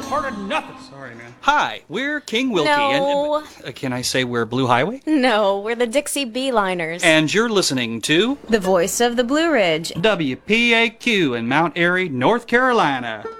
part of nothing. Sorry, man. Hi, we're King Wilkie. No. And can I say we're Blue Highway? No, we're the Dixie Beeliners. And you're listening to The voice of the Blue Ridge. WPAQ in Mount Airy, North Carolina.